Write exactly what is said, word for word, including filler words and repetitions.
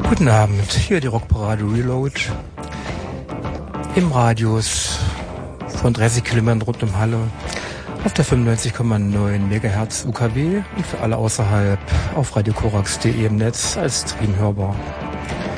Guten Abend, hier die Rockparade Reload im Radius von dreißig Kilometern rund um Halle auf der fünfundneunzig Komma neun Megahertz U K W und für alle außerhalb auf radio korax punkt de im Netz als Stream hörbar.